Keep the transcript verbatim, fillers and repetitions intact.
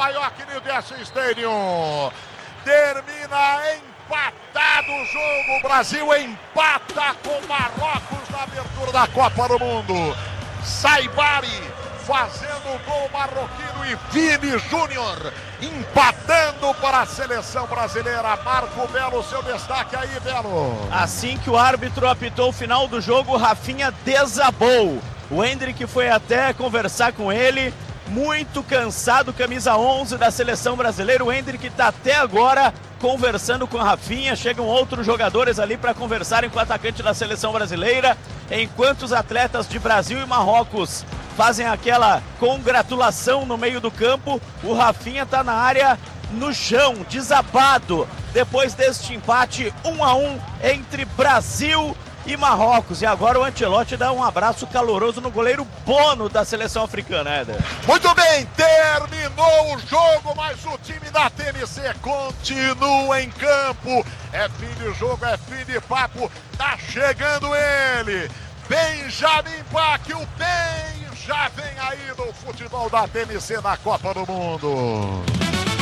Nova York New Jersey Stadium. Termina empatado o jogo. O Brasil empata com Marrocos na abertura da Copa do Mundo. Saibari fazendo o gol marroquino e Vini Júnior empatando para a seleção brasileira. Marco Belo, seu destaque aí, Belo. Assim que o árbitro apitou o final do jogo, o Rafinha desabou. O Endrick foi até conversar com ele, muito cansado, camisa onze da seleção brasileira. O Endrick está até agora conversando com a Rafinha. Chegam outros jogadores ali para conversarem com o atacante da seleção brasileira, enquanto os atletas de Brasil e Marrocos fazem aquela congratulação no meio do campo. O Rafinha está na área, no chão, desabado, depois deste empate um a um entre Brasil e Marrocos. E agora o Ancelotti dá um abraço caloroso no goleiro Bono da seleção africana, Éder. Muito bem, terminou o jogo, mas o time da T M C continua em campo. É fim de jogo, é fim de papo, tá chegando ele, Benjamin Bach, o bem já vem aí no futebol da T M C na Copa do Mundo.